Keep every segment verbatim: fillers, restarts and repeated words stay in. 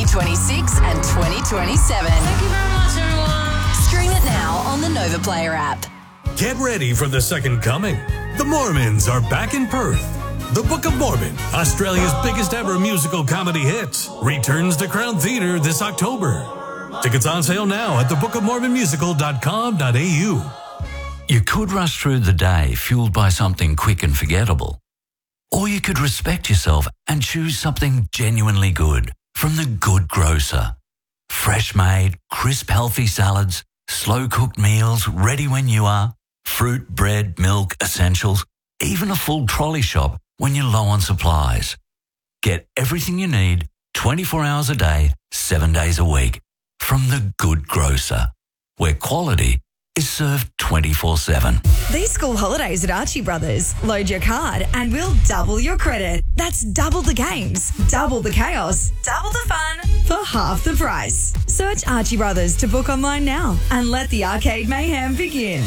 twenty-six and twenty twenty-seven. Thank you very much, everyone. Stream it now on the Nova Player app. Get ready for the second coming. The Mormons are back in Perth. The Book of Mormon, Australia's biggest ever musical comedy hit, returns to Crown Theatre this October. Tickets on sale now at the book of mormon musical dot com dot a u. You could rush through the day fueled by something quick and forgettable. Or you could respect yourself and choose something genuinely good from The Good Grocer. Fresh-made, crisp, healthy salads, slow-cooked meals ready when you are, fruit, bread, milk, essentials, even a full trolley shop when you're low on supplies. Get everything you need twenty-four hours a day, seven days a week from The Good Grocer, where quality is served twenty-four seven. These school holidays at Archie Brothers. Load your card and we'll double your credit. That's double the games, double the chaos, double the fun for half the price. Search Archie Brothers to book online now and let the arcade mayhem begin.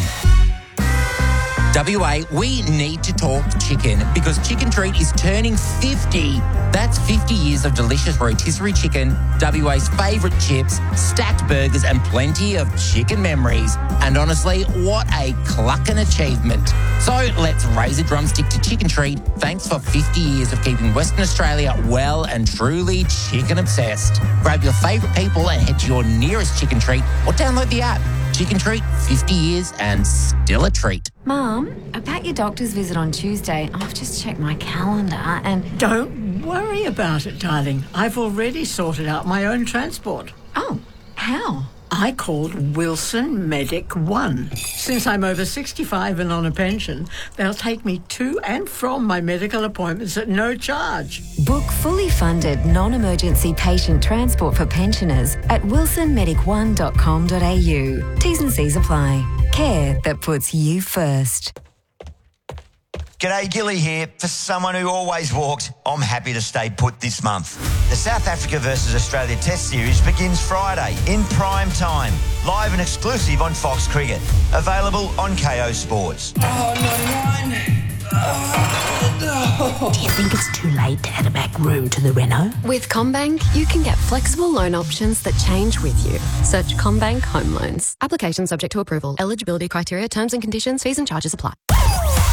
W A, we need to talk chicken because Chicken Treat is turning fifty. That's fifty years of delicious rotisserie chicken, W A's favourite chips, stacked burgers and plenty of chicken memories. And honestly, what a clucking achievement. So let's raise a drumstick to Chicken Treat. Thanks for fifty years of keeping Western Australia well and truly chicken obsessed. Grab your favourite people and head to your nearest Chicken Treat or download the app. Chicken Treat, fifty years and still a treat. Mum, about your doctor's visit on Tuesday, I've just checked my calendar and... Don't worry about it, darling. I've already sorted out my own transport. Oh, how? I called Wilson Medic One. Since I'm over sixty-five and on a pension, they'll take me to and from my medical appointments at no charge. Book fully funded non-emergency patient transport for pensioners at wilson medic one dot com dot a u. T's and C's apply. Care that puts you first. G'day, Gilly here. For someone who always walked, I'm happy to stay put this month. The South Africa versus Australia Test Series begins Friday in prime time, live and exclusive on Fox Cricket. Available on K O Sports. Oh, no, mine. Oh, no. Do you think it's too late to add a back room to the reno? With CommBank, you can get flexible loan options that change with you. Search CommBank Home Loans. Application subject to approval. Eligibility criteria, terms and conditions, fees and charges apply.